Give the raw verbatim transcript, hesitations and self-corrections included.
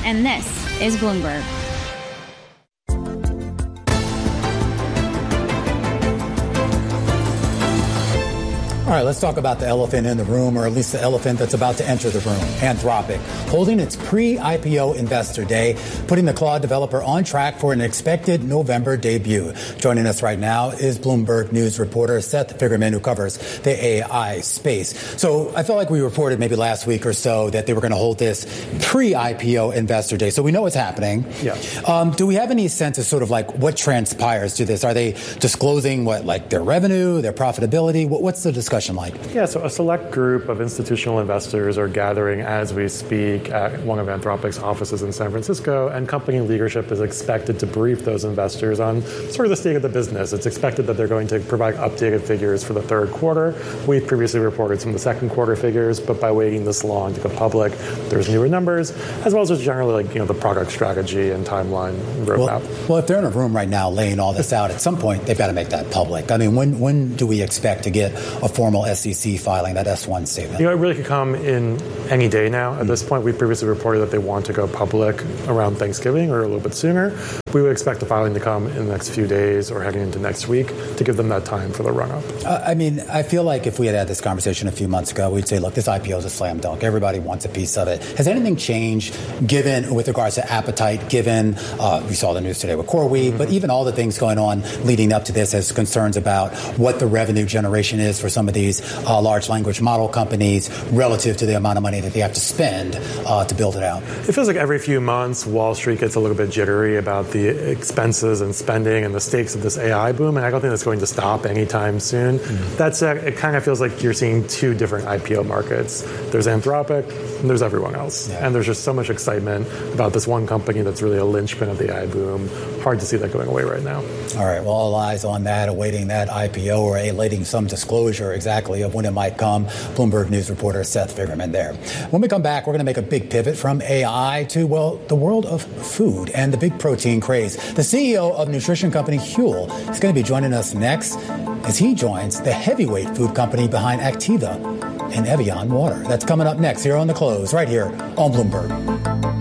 and this is Bloomberg. All right, let's talk about the elephant in the room, or at least the elephant that's about to enter the room. Anthropic, holding its pre-I P O investor day, putting the Claude developer on track for an expected November debut. Joining us right now is Bloomberg News reporter Seth Figerman, who covers the A I space. So I felt like we reported maybe last week or so that they were going to hold this pre-I P O investor day. So we know it's happening. Yeah. Um, do we have any sense of sort of like what transpires to this? Are they disclosing what, like their revenue, their profitability? What, what's the discussion like? Yeah, so a select group of institutional investors are gathering as we speak at one of Anthropic's offices in San Francisco, and company leadership is expected to brief those investors on sort of the state of the business. It's expected that they're going to provide updated figures for the third quarter. We previously reported some of the second quarter figures, but by waiting this long to go public, there's newer numbers, as well as just generally like, you know, the product strategy and timeline roadmap. Well, well, if they're in a room right now laying all this out, at some point they've got to make that public. I mean, when when do we expect to get a formal S E C filing, that S one statement? You know, it really could come in any day now. At mm-hmm. this point, we previously reported that they want to go public around Thanksgiving or a little bit sooner. We would expect the filing to come in the next few days or heading into next week to give them that time for the run-up. Uh, I mean, I feel like if we had had this conversation a few months ago, we'd say, look, this I P O is a slam dunk. Everybody wants a piece of it. Has anything changed given, with regards to appetite, given, uh, we saw the news today with CoreWeave, mm-hmm. but even all the things going on leading up to this as concerns about what the revenue generation is for some of these uh, large language model companies relative to the amount of money that they have to spend uh, to build it out? It feels like every few months, Wall Street gets a little bit jittery about the expenses and spending and the stakes of this A I boom, and I don't think that's going to stop anytime soon. Mm-hmm. That said, it kind of feels like you're seeing two different I P O markets. There's Anthropic, and there's everyone else. Yeah. And there's just so much excitement about this one company that's really a linchpin of the A I boom. Hard to see that going away right now. All right, well, all eyes on that, awaiting that I P O or awaiting some disclosure exactly of when it might come. Bloomberg News reporter Seth Figerman there. When we come back, we're going to make a big pivot from A I to, well, the world of food and the big protein craze. The C E O of nutrition company Huel is going to be joining us next as he joins the heavyweight food company behind Activa and Evian Water. That's coming up next here on The Close, right here on Bloomberg.